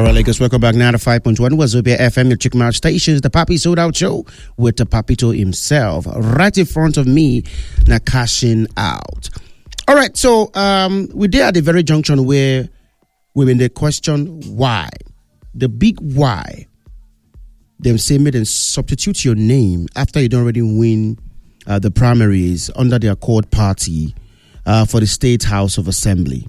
All right, Lakers, welcome back now to 5.1 Wazobia FM, your chick match stations, the Papi Sold Out Show with the Papito himself. Right in front of me, now cashing out. All right, so we did at the very junction where we're in the question why. The big why. Them say made them substitute your name after you don't already win the primaries under the Accord Party for the State House of Assembly.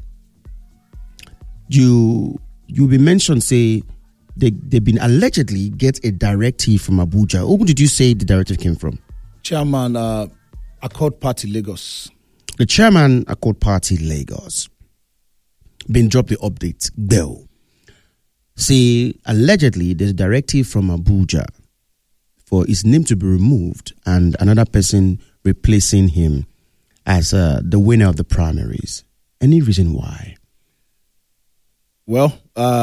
You'll be mentioned, say, they've been allegedly get a directive from Abuja. Who did you say the directive came from? Chairman, Accord Party Lagos. The chairman, Accord Party Lagos, been dropped the update. Bill. Say, allegedly, there's a directive from Abuja for his name to be removed and another person replacing him as the winner of the primaries. Any reason why? Well,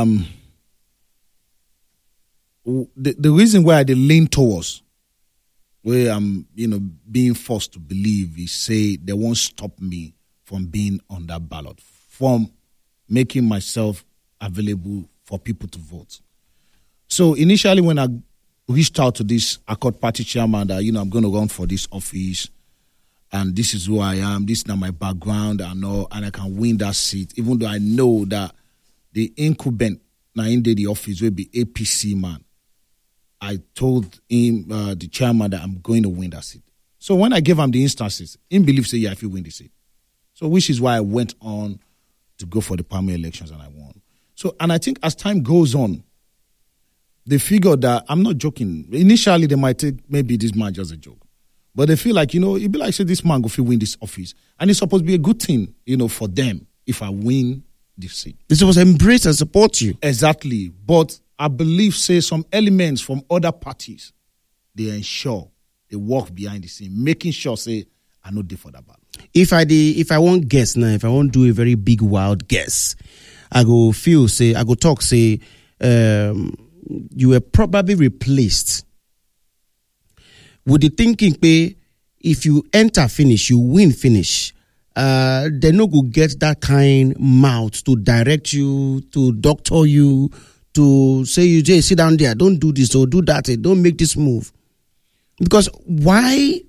the reason why they lean towards where I'm, being forced to believe is say they won't stop me from being on that ballot, from making myself available for people to vote. So initially when I reached out to this Accord Party chairman that, I'm going to run for this office and this is who I am, this is not my background and I can win that seat, even though I know that the incumbent now in the office will be APC man. I told him, the chairman, that I'm going to win that seat. So when I gave him the instances, he believed, say, yeah, if you win the seat. So which is why I went on to go for the primary elections and I won. So, and I think as time goes on, they figured that, I'm not joking, initially they might take maybe this man just a joke. But they feel like, it'd be like, say, this man go win this office. And it's supposed to be a good thing, for them if I win this seat. They're supposed to embrace and support you. Exactly. But I believe, say, some elements from other parties, they ensure they work behind the scene, making sure, say, I know they for that battle. If I won't guess now, if I won't do a very big wild guess, I go talk, say, you were probably replaced with the thinking, if you enter finish, you win finish. They no go get that kind mouth to direct you, to doctor you, to say you just sit down there, don't do this or do that, don't make this move. Because why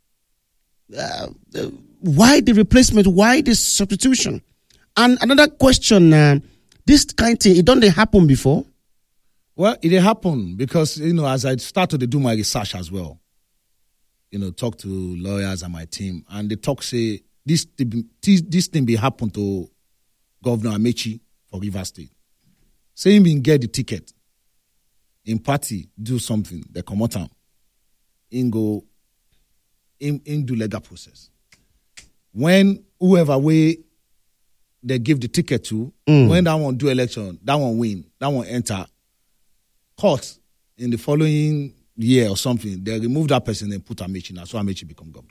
the replacement? Why this substitution? And another question, this kind of thing, it don't happen before? Well, it happened because, as I started to do my research as well, talk to lawyers and my team, and they talk, say, this thing be happen to Governor Amechi for Rivers State. Say him been get the ticket. In party, do something, they come out in go in do legal process. When whoever way they give the ticket to, when that one do election, that one win, that one enter court in the following year or something, they remove that person and put Amechi now, so Amechi become governor.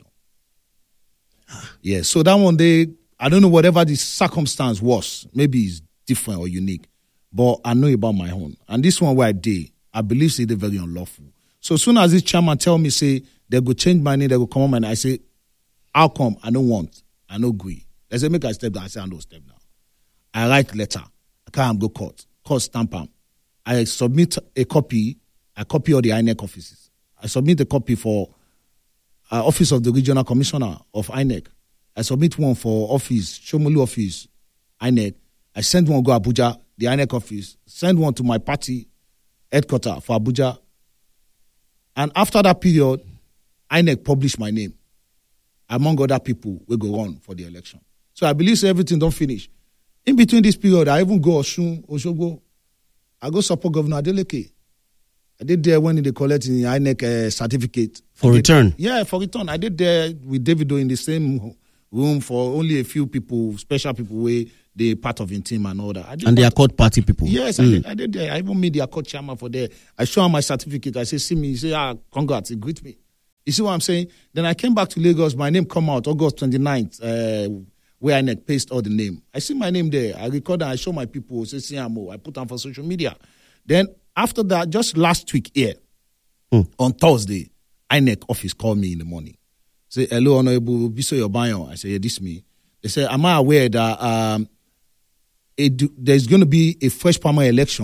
Yeah, so that one day, I don't know whatever the circumstance was, maybe it's different or unique, but I know about my own. And this one where I did, I believe say they're very unlawful. So as soon as this chairman tell me, say, they go change my name, they go come on my name, I say, how come? I don't want, I no agree. They say, make I step down. I say, I no step down. I write letter. I can't go court stamp them. I submit a copy. I copy all the INEC offices. I submit a copy for Office of the Regional Commissioner of INEC. I submit one for office, Shomolu office, INEC. I send one go Abuja, the INEC office. Send one to my party headquarters for Abuja. And after that period, INEC published my name among other people will go on for the election. So I believe everything don't finish. In between this period, I even go Osogbo. I go support Governor Adeleke. I did there when they collected the INEC certificate. For return? Yeah, for return. I did there with Davido in the same room for only a few people, special people, where they part of his team and all that. And the Accord Party people? Yes, I did there. I even made the Accord chairman for there. I show him my certificate. I say, see me. He say, congrats. He greet me. You see what I'm saying? Then I came back to Lagos. My name come out August 29th, where INEC pasted all the name. I see my name there. I record and I show my people. Say, CMO. I put on for social media. Then after that, just last week here, on Thursday, INEC office called me in the morning. Say, hello, Honorable Biso Yobayo. I say, yeah, this me. They say, am I aware that there's going to be a fresh primary elections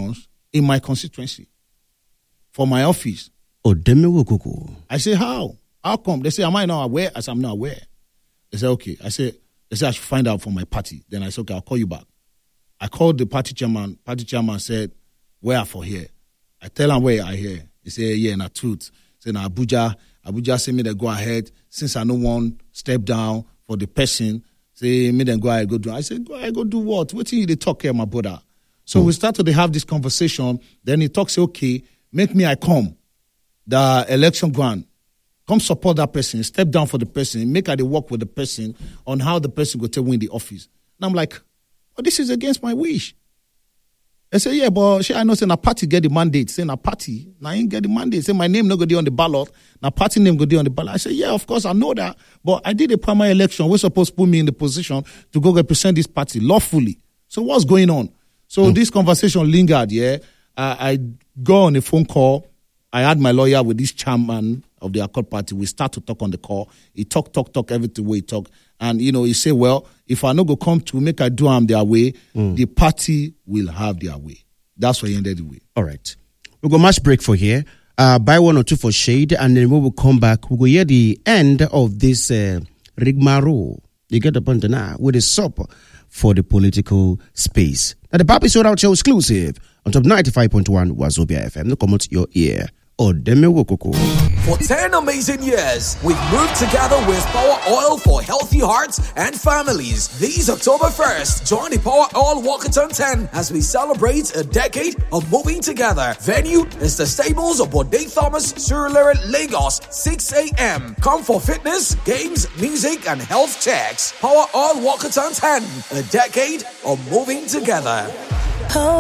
in my constituency for my office. Odemewokoko. I say, how? How come? They say, am I not aware? I say, I'm not aware. They say, okay. They say I should find out from my party. Then I said, okay, I'll call you back. I called the party chairman. Party chairman said, where are for here? I tell him where I here. He say, yeah, na truth. Say, na Abuja. Abuja say me they go ahead. Since I no one step down for the person, say me then go ahead, go do. I said, go ahead, go do what? What you they talk here, my brother? So we started to have this conversation. Then he talks, okay, make me I come. The election grant. Come support that person. Step down for the person. Make I they work with the person on how the person go to win the office. And I'm like, oh, this is against my wish. I say, yeah, but I know say na party get the mandate. Say na party, na ain't get the mandate. Say my name no go be on the ballot. Na party name go be on the ballot. I say, yeah, of course I know that. But I did a primary election. We're supposed to put me in the position to go represent this party lawfully. So what's going on? So this conversation lingered, yeah. I go on a phone call. I had my lawyer with this chairman of the Accord Party. We start to talk on the call. He talk, everything way he talk. And, he say, well, if I no go come to make I do them their way, the party will have their way. That's why he ended the way. All right. We'll go match break for here. Buy one or two for shade. And then we will come back. We'll go hear the end of this rigmarole. You get the point now with a sup for the political space. Now, the Papi Sold Out Show exclusive on top 95.1 Wazobia FM. No come out your ear. Odemewokoko. For 10 amazing years, we've moved together with Power Oil for healthy hearts and families. This October 1st, join the Power Oil Walkathon 10 as we celebrate a decade of moving together. Venue is the stables of Bode Thomas, Surulere, Lagos, 6 a.m. Come for fitness, games, music, and health checks. Power Oil Walkathon 10, a decade of moving together.